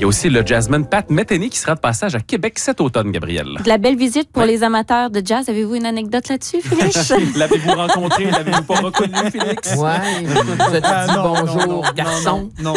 y a aussi le jazzman Pat Metheny qui sera de passage à Québec cet automne, Gabriel. De la belle visite pour les amateurs de jazz. Avez-vous une anecdote là-dessus, Félix? L'avez-vous rencontré? L'avez-vous pas reconnu, Félix? Oui, vous êtes dit bonjour, garçon. Non,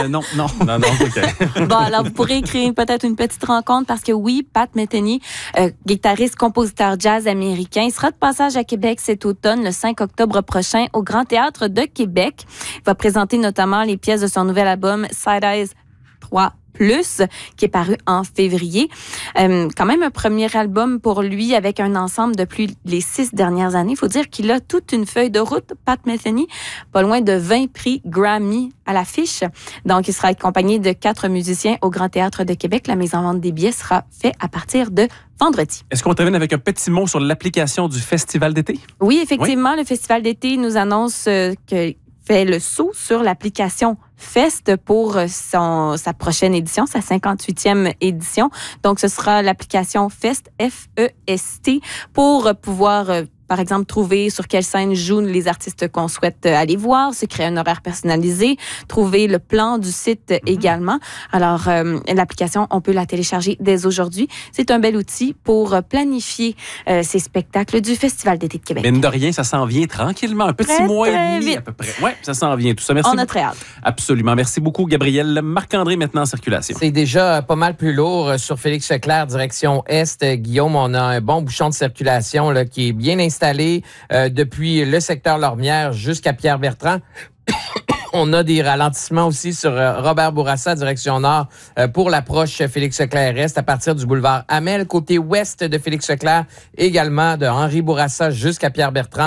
OK. Bon, alors vous pourrez créer peut-être une petite rencontre parce que oui, Pat Metheny, guitariste, compositeur jazz américain, il sera de passage à Québec cet automne, le 5 octobre prochain, au Grand Théâtre de Québec. Il va présenter notamment les pièces de son nouvel album Side Eyes 3+, qui est paru en février. Quand même un premier album pour lui avec un ensemble depuis les 6 dernières années. Il faut dire qu'il a toute une feuille de route, Pat Metheny, pas loin de 20 prix Grammy à l'affiche. Donc, il sera accompagné de 4 musiciens au Grand Théâtre de Québec. La mise en vente des billets sera faite à partir de vendredi. Est-ce qu'on termine avec un petit mot sur l'application du Festival d'été? Oui, effectivement, le Festival d'été nous annonce que fait le saut sur l'application Fest pour sa prochaine édition, sa 58e édition. Donc, ce sera l'application Fest, F-E-S-T, pour pouvoir, par exemple, trouver sur quelle scène jouent les artistes qu'on souhaite aller voir, se créer un horaire personnalisé, trouver le plan du site également. Alors, l'application, on peut la télécharger dès aujourd'hui. C'est un bel outil pour planifier ces spectacles du Festival d'été de Québec. Mine de rien, ça s'en vient tranquillement. Un petit mois et demi vite. à peu près. Oui, ça s'en vient tout ça. Merci. On a très hâte. Absolument. Merci beaucoup, Gabriel. Marc-André, maintenant en circulation. C'est déjà pas mal plus lourd sur Félix Leclerc, direction Est. Guillaume, on a un bon bouchon de circulation là, qui est bien installé depuis le secteur Lormière jusqu'à Pierre-Bertrand. On a des ralentissements aussi sur Robert Bourassa, direction nord, pour l'approche Félix Leclerc-Est à partir du boulevard Hamel, côté ouest de Félix Leclerc, également de Henri Bourassa jusqu'à Pierre-Bertrand.